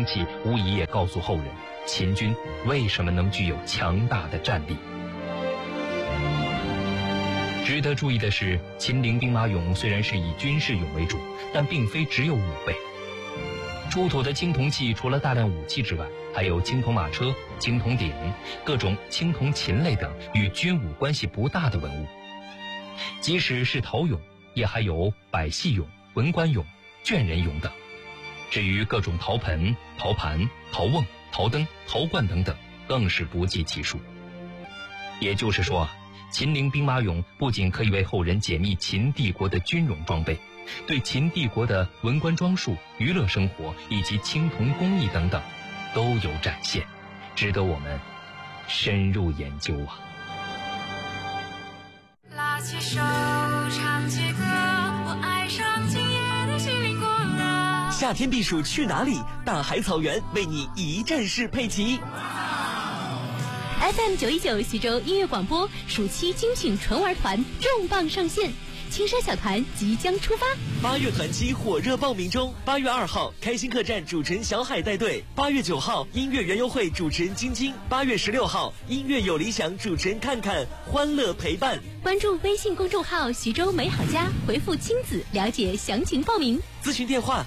兵器无疑也告诉后人，秦军为什么能具有强大的战力。值得注意的是，秦陵兵马俑虽然是以军事俑为主，但并非只有武备。出土的青铜器除了大量武器之外，还有青铜马车、青铜鼎、各种青铜琴类等与军武关系不大的文物。即使是陶俑，也还有百戏俑、文官俑、卷人俑等。至于各种陶盆、陶盘、陶瓮、陶灯、陶罐等等，更是不计其数。也就是说，秦陵兵马俑不仅可以为后人解密秦帝国的军容装备，对秦帝国的文官装束、娱乐生活以及青铜工艺等等都有展现，值得我们深入研究啊。 拉起手唱起歌，我爱上今夜的西岭过了。 夏天避暑去哪里？大海草原为你一站式配齐。 FM 919徐州音乐广播暑期精品纯玩团重磅上线，青山小团即将出发。 8月团期火热报名中，8月2号开心客栈主持人小海带队，8月9号音乐园游会主持人晶晶，8月16号音乐有理想主持人看看，欢乐陪伴。 关注微信公众号徐州美好家，回复亲子了解详情报名。 咨询电话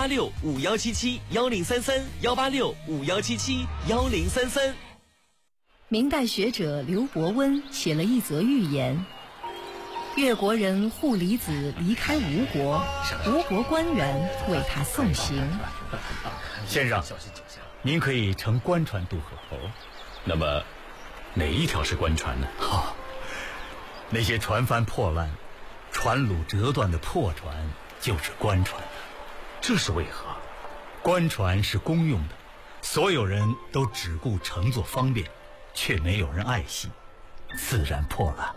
18651771033，18651771033。 明代学者刘伯温写了一则寓言：越国人护离子离开吴国，吴国官员为他送行。 先生，您可以乘官船渡河。那么哪一条是官船呢？那些船帆破烂、船橹折断的破船就是官船。这是为何？官船是公用的，所有人都只顾乘坐方便，却没有人爱惜，自然破烂。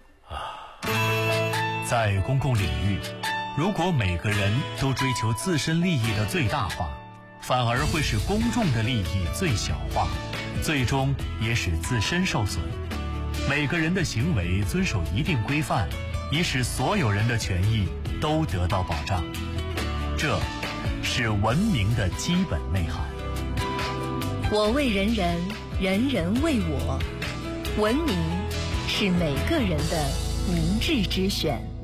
在公共领域，如果每个人都追求自身利益的最大化，反而会使公众的利益最小化，最终也使自身受损。每个人的行为遵守一定规范，以使所有人的权益都得到保障。这是文明的基本内涵。 我为人人，人人为我。文明是每个人的明智之选。